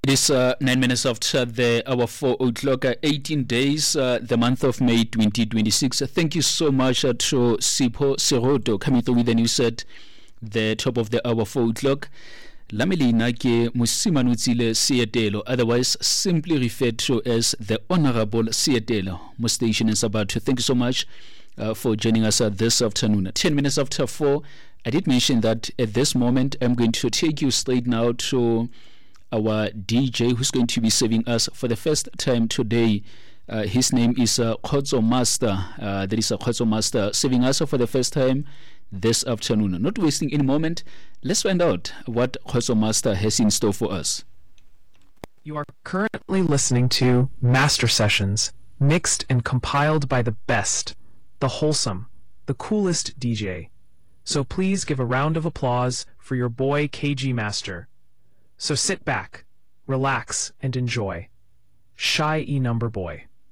It is 9 minutes after the hour 4 o'clock, 18 days, the month of May 2026. Thank you so much to Sipho Seroto coming through with the news at the top of the hour 4 o'clock. Lamelina ke Musimanutsile Sietelo, otherwise simply referred to as the Honorable Sietelo, Mo station in Sabato. Thank you so much for joining us this afternoon. 10 minutes after 4, I did mention that at this moment I'm going to take you straight now to our DJ who's going to be serving us for the first time today. His name is Khotso Master. That is Khotso Master serving us for the first time this afternoon. Not wasting any moment, let's find out what Khotso Master has in store for us. You are currently listening to Master Sessions, mixed and compiled by the best, the wholesome, the coolest DJ. So please give a round of applause for your boy KG Master. So sit back, relax, and enjoy. Shy E Number Boy.